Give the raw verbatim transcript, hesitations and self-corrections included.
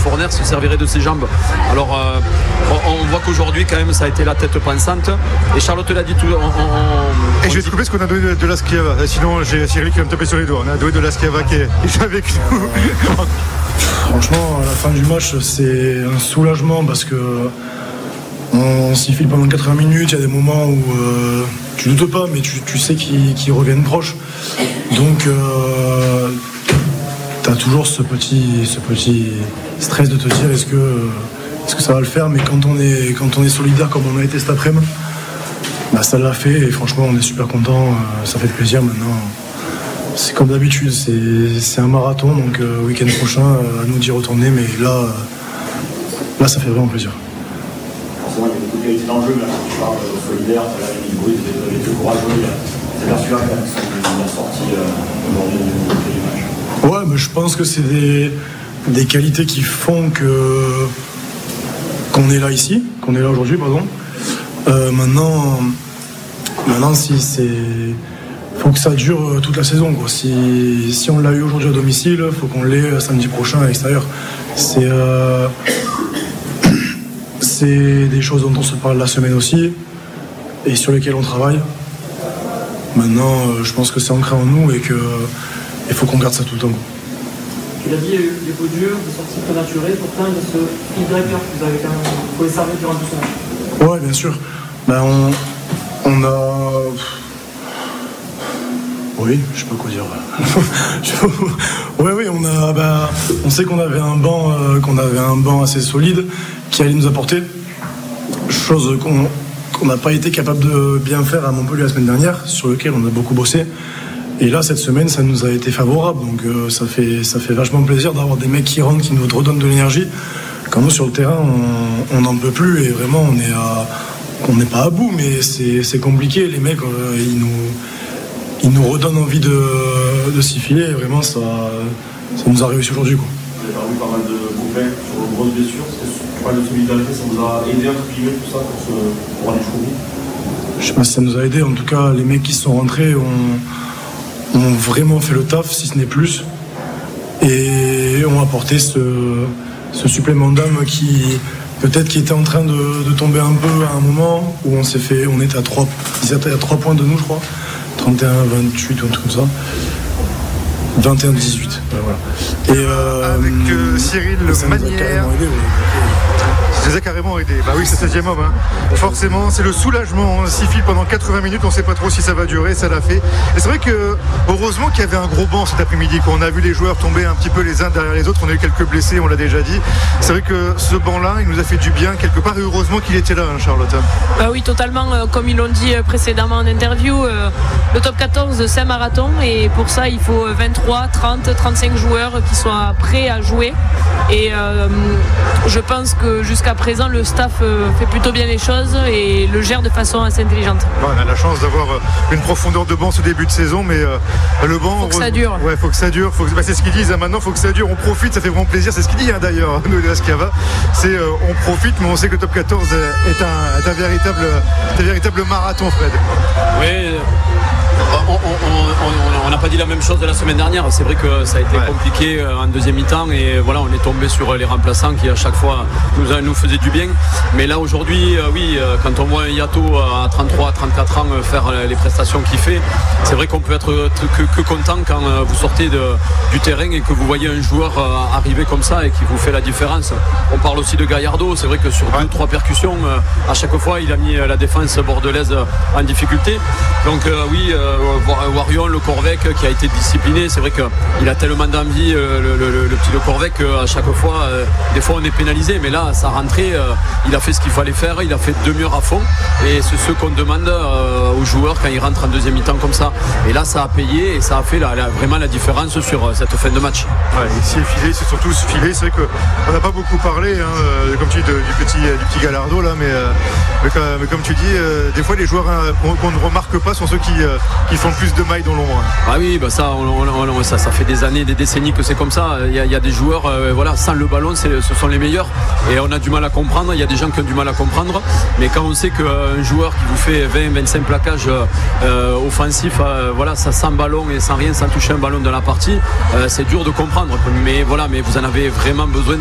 Forner se servirait de ses jambes. Alors euh, on, on voit qu'aujourd'hui quand même ça a été la tête pensante et Charlotte l'a dit tout. On, on, et je vais te couper parce qu'on a doué de, de Laskiava, sinon j'ai Cyril qui va me taper sur les doigts. On a doué de Laskiava qui est, qui est avec nous. Franchement, à la fin du match, c'est un soulagement parce que on s'y file pendant quatre-vingts minutes. Il y a des moments où euh, tu doutes pas, mais tu, tu sais qu'ils, qu'ils reviennent proches. Donc, euh, tu as toujours ce petit, ce petit stress de te dire est-ce que, est-ce que ça va le faire. Mais quand on est, quand on est solidaire comme on a été cet après-midi, bah, ça l'a fait et franchement, on est super content. Euh, ça fait plaisir maintenant. C'est comme d'habitude, c'est, c'est un marathon, donc euh, week-end prochain, euh, à nous d'y retourner, mais là, euh, là, ça fait vraiment plaisir. Forcément, il y a beaucoup de qualité dans le jeu, mais là, quand tu parles de solidaire, tu as la ligne brute, les deux courageux, c'est bien sûr qu'ils sont sortis aujourd'hui du match. Ouais, mais je pense que c'est des, des qualités qui font que, qu'on est là ici, qu'on est là aujourd'hui, pardon. Euh, maintenant, maintenant, si c'est... faut que ça dure toute la saison, quoi. Si, si on l'a eu aujourd'hui à domicile, il faut qu'on l'ait samedi prochain à l'extérieur. C'est, euh, c'est des choses dont on se parle la semaine aussi et sur lesquelles on travaille. Maintenant, je pense que c'est ancré en nous et qu'il faut qu'on garde ça tout le temps, quoi. Tu l'as dit, il y a eu des coups durs, des sorties prématurées. Pourtant, il y a ce Y que vous avez quand même conservé durant tout ce match. Ouais, bien sûr. Ben, on, on a... Oui, je sais pas quoi dire. Oui, oui, on a, bah, on sait qu'on avait un banc, euh, qu'on avait un banc assez solide qui allait nous apporter, chose qu'on qu'on n'a pas été capable de bien faire à Montpellier la semaine dernière, sur lequel on a beaucoup bossé. Et là, cette semaine, ça nous a été favorable, donc euh, ça fait, ça fait vachement plaisir d'avoir des mecs qui rentrent, qui nous redonnent de l'énergie. Quand nous sur le terrain, on n'en peut plus et vraiment, on est à, on n'est pas à bout, mais c'est, c'est compliqué. Les mecs, euh, ils nous Il nous redonne envie de, de s'y filer et vraiment ça, ça nous a réussi aujourd'hui, quoi. Vous avez parlé pas mal de complets sur vos grosses blessures. Tu parles de solidarité, ça vous a aidé à trier tout ça pour, ce, pour aller jusqu'au bout? Je sais pas si ça nous a aidé. En tout cas, les mecs qui sont rentrés ont, ont vraiment fait le taf, si ce n'est plus, et ont apporté ce, ce supplément d'âme qui peut-être qui était en train de, de tomber un peu à un moment où on s'est fait, on était à trois, ils étaient à trois points de nous, je crois. trente et un vingt-huit ou un truc comme ça. vingt et un dix-huit. Ben voilà. Et euh, avec euh, Cyril Manière. Ça les a carrément aidés. Bah oui, c'est le seizième homme. Hein. Forcément, c'est le soulagement. On s'y file pendant quatre-vingts minutes, on ne sait pas trop si ça va durer, ça l'a fait. Et c'est vrai que, heureusement qu'il y avait un gros banc cet après-midi, qu'on a vu les joueurs tomber un petit peu les uns derrière les autres. On a eu quelques blessés, on l'a déjà dit. C'est vrai que ce banc-là, il nous a fait du bien quelque part. Et heureusement qu'il était là, hein, Charlotte. Bah oui, totalement. Euh, comme ils l'ont dit précédemment en interview, euh, le top quatorze, c'est un marathon. Et pour ça, il faut vingt-trois, trente, trente-cinq joueurs qui soient prêts à jouer. Et euh, je pense que jusqu'à présent, le staff euh, fait plutôt bien les choses et le gère de façon assez intelligente. Ouais, on a la chance d'avoir une profondeur de banc ce début de saison, mais euh, le banc... Faut que ça dure. Ouais, faut que ça dure. Faut que... bah, c'est ce qu'ils disent, hein, maintenant, faut que ça dure. On profite, ça fait vraiment plaisir. C'est ce qu'il dit hein, d'ailleurs, nous, les Laskiava. C'est euh, on profite, mais on sait que le top quatorze est un, est un, véritable, est un véritable marathon, Fred. Oui. On n'a pas dit la même chose de la semaine dernière. C'est vrai que ça a été ouais. compliqué en deuxième mi-temps et voilà, on est tombé sur les remplaçants qui à chaque fois nous, nous faisaient du bien. Mais là aujourd'hui, euh, oui, quand on voit un Yato à trente-trois, trente-quatre ans faire les prestations qu'il fait, c'est vrai qu'on peut être que, que content quand vous sortez de, du terrain et que vous voyez un joueur arriver comme ça et qui vous fait la différence. On parle aussi de Gallardo. C'est vrai que sur ouais. deux ou trois percussions, à chaque fois, il a mis la défense bordelaise en difficulté. Donc euh, oui. Euh, Warion, le Corvec qui a été discipliné, c'est vrai qu'il a tellement d'envie le, le, le, le petit Le Corvec qu'à chaque fois euh, des fois on est pénalisé, mais là sa rentrée euh, il a fait ce qu'il fallait faire, il a fait demi-heure à fond et c'est ce qu'on demande euh, aux joueurs quand ils rentrent en deuxième mi-temps comme ça, et là ça a payé et ça a fait la, la, vraiment la différence sur euh, cette fin de match. Ouais, ici filé, c'est surtout ce filet, c'est vrai qu'on n'a pas beaucoup parlé hein, comme tu dis de, du, petit, du petit Gallardo là, mais, euh, mais, mais comme tu dis euh, des fois les joueurs hein, qu'on, qu'on ne remarque pas sont ceux qui euh, qui font plus de mailles dans l'ombre. Ah oui, bah ça, on, on, on, ça, ça fait des années, des décennies que c'est comme ça. Il y a, il y a des joueurs, euh, voilà, sans le ballon, c'est, ce sont les meilleurs. Et on a du mal à comprendre. Il y a des gens qui ont du mal à comprendre. Mais quand on sait qu'un joueur qui vous fait vingt à vingt-cinq plaquages euh, offensifs, euh, voilà, ça sans ballon et sans rien, sans toucher un ballon dans la partie, euh, c'est dur de comprendre. Mais voilà, mais vous en avez vraiment besoin.